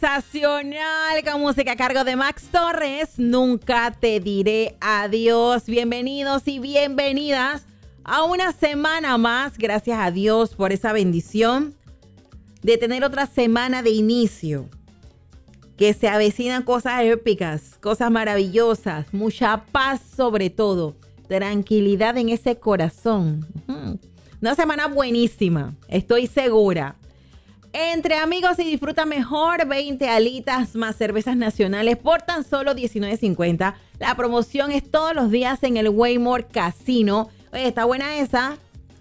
Sensacional, con música a cargo de Max Torres. Nunca te diré adiós. Bienvenidos y bienvenidas a una semana más. Gracias a Dios por esa bendición de tener otra semana de inicio. Que se avecinan cosas épicas, cosas maravillosas, mucha paz sobre todo, tranquilidad en ese corazón. Una semana buenísima, estoy segura. Entre amigos y disfruta mejor, 20 alitas más cervezas nacionales por tan solo $19.50. La promoción es todos los días en el Waymore Casino. Oye, está buena esa.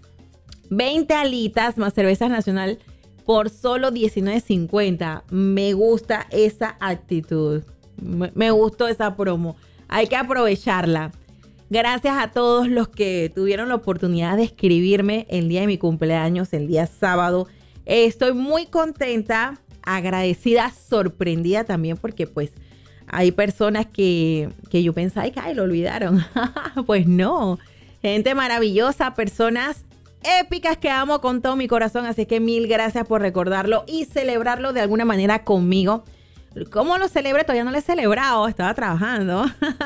20 alitas más cervezas nacional por solo $19.50. Me gusta esa actitud. Me gustó esa promo. Hay que aprovecharla. Gracias a todos los que tuvieron la oportunidad de escribirme el día de mi cumpleaños, el día sábado. Estoy muy contenta, agradecida, sorprendida también porque pues hay personas que yo pensaba que lo olvidaron. Pues no, gente maravillosa, personas épicas que amo con todo mi corazón. Así que mil gracias por recordarlo y celebrarlo de alguna manera conmigo. ¿Cómo lo celebré? Todavía no lo he celebrado, estaba trabajando.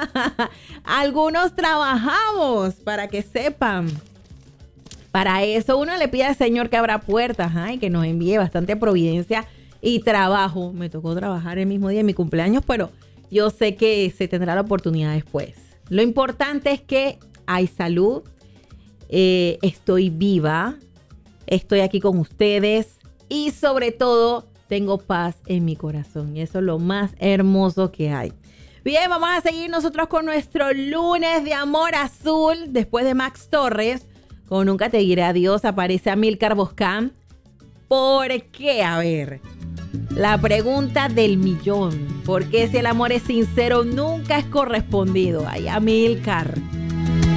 Algunos trabajamos, para que sepan. Para eso uno le pide al Señor que abra puertas y que nos envíe bastante providencia y trabajo. Me tocó trabajar el mismo día de mi cumpleaños, pero yo sé que se tendrá la oportunidad después. Lo importante es que hay salud, estoy viva, estoy aquí con ustedes y sobre todo tengo paz en mi corazón. Y eso es lo más hermoso que hay. Bien, vamos a seguir nosotros con nuestro lunes de amor azul. Después de Max Torres, con Nunca te diré adiós, aparece Amílcar Boscán. ¿Por qué? A ver, la pregunta del millón. ¿Por qué si el amor es sincero nunca es correspondido? Ay, Amílcar.